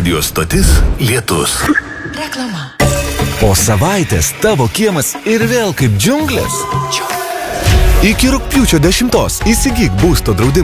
Radio stotis Lietus. Reklama. Po savaitės tavo kiemas ir vėl kaip džiunglės. Iki rugpjūčio 10 įsigyk būsto draudimą